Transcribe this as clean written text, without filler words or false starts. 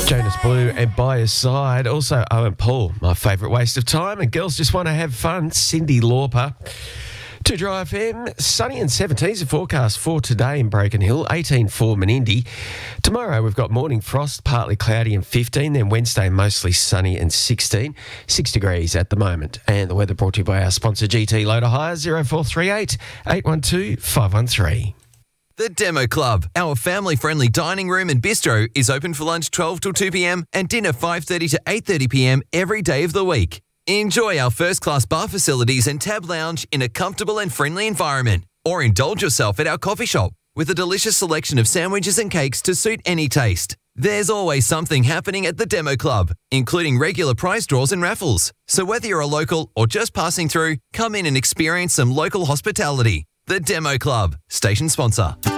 Jonas Blue and By His Side. Also, Owen Paul, my favourite waste of time. And girls just want to have fun. Cyndi Lauper. To Dry FM, sunny and 17 is the forecast for today in Broken Hill, 18 for Menindee. Tomorrow we've got morning frost, partly cloudy and 15, then Wednesday mostly sunny and 16, 6 degrees at the moment. And the weather brought to you by our sponsor GT Loader Hire, 0438 812 513. The Demo Club, our family-friendly dining room and bistro, is open for lunch 12 till 2 p.m. and dinner 5:30 to 8:30 p.m. every day of the week. Enjoy our first-class bar facilities and tab lounge in a comfortable and friendly environment. Or indulge yourself at our coffee shop with a delicious selection of sandwiches and cakes to suit any taste. There's always something happening at the Demo Club, including regular prize draws and raffles. So whether you're a local or just passing through, come in and experience some local hospitality. The Demo Club, station sponsor.